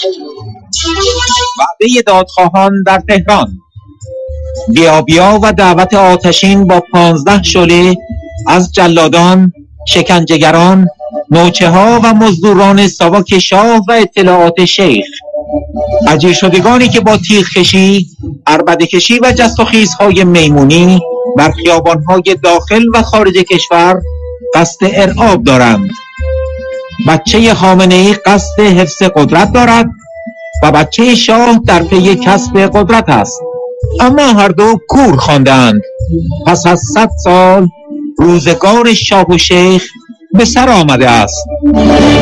وعده دادخواهان در تهران. بیا و دعوت آتشین با 15 شعله از جلادان، شکنجهگران، نوچه ها و مزدوران ساواک شاه و اطلاعات شیخ، اجیر شدگانی که با تیغ کشی، عربده کشی و جست و خیزهای میمونی بر خیابانهای داخل و خارج کشور قصد ارعاب دارند. بچه خامنه‌ای قصد حفظ قدرت دارد و بچه شاه در پی کسب قدرت است، اما هر دو کور خواندند. پس از 100 سال روزگار شاه و شیخ به سر آمده است.